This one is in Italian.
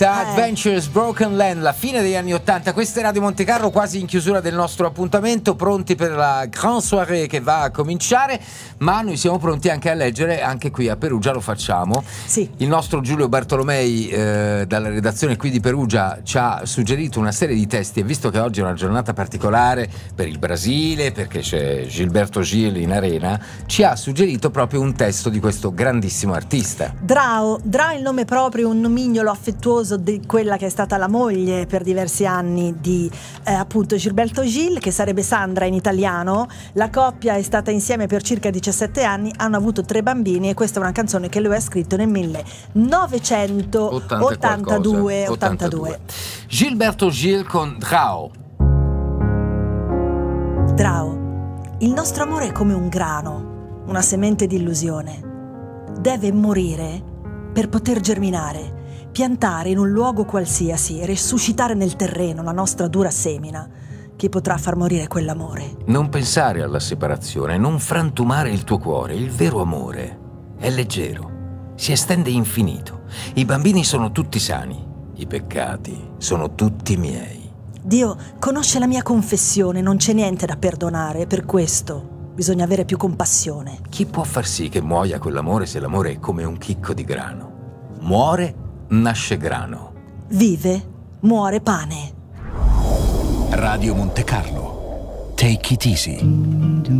Adventures Broken Land, la fine degli anni '80. Questa è Radio Monte Carlo, quasi in chiusura del nostro appuntamento, pronti per la grande soirée che va a cominciare, ma noi siamo pronti anche a leggere, anche qui a Perugia lo facciamo. Sì. Il nostro Giulio Bartolomei dalla redazione qui di Perugia ci ha suggerito una serie di testi, e visto che oggi è una giornata particolare per il Brasile, perché c'è Gilberto Gil in arena, ci ha suggerito proprio un testo di questo grandissimo artista. Drao è il nome proprio, un nomignolo affettuoso di quella che è stata la moglie per diversi anni di appunto Gilberto Gil, che sarebbe Sandra in italiano. La coppia è stata insieme per circa 17 anni, hanno avuto 3 bambini, e questa è una canzone che lui ha scritto nel 1982. Gilberto Gil con Drao. Drao, il nostro amore è come un grano, una semente di illusione. Deve morire per poter germinare, piantare in un luogo qualsiasi e resuscitare nel terreno la nostra dura semina. Chi potrà far morire quell'amore? Non pensare alla separazione, non frantumare il tuo cuore. Il vero amore è leggero, si estende infinito. I bambini sono tutti sani, i peccati sono tutti miei. Dio conosce la mia confessione, non c'è niente da perdonare, per questo bisogna avere più compassione. Chi può far sì che muoia quell'amore se l'amore è come un chicco di grano? Muore, nasce grano. Vive, muore pane. Radio Monte Carlo. Take it easy.